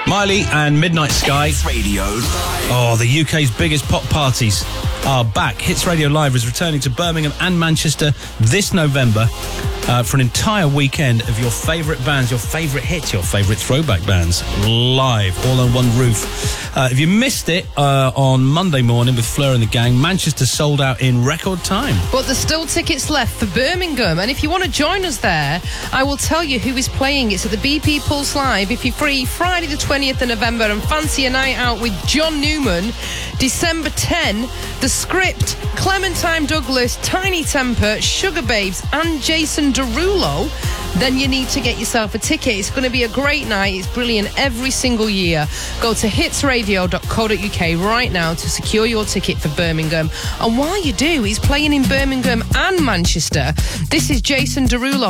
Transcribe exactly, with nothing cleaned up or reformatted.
Miley and Midnight Sky. Hits Radio. Oh, the U K's biggest pop parties are back. Hits Radio Live is returning to Birmingham and Manchester this November uh, for an entire weekend of your favourite bands, your favourite hits, your favourite throwback bands, live, all on one roof. Uh, if you missed it uh, on Monday morning with Fleur and the gang, Manchester sold out in record time. But there's still tickets left for Birmingham, and if you want to join us there, I will tell you who is playing. It's at the B P Pulse Live. If you're free, Friday the twentieth of November, and fancy a night out with John Newman, December tenth, The Script, Clementine Douglas, Tiny Temper, Sugar Babes, and Jason Derulo, then you need to get yourself a ticket. It's going to be a great night. It's brilliant every single year. Go to hits radio dot co dot uk right now to secure your ticket for Birmingham. And while you do, he's playing in Birmingham and Manchester. This is Jason Derulo.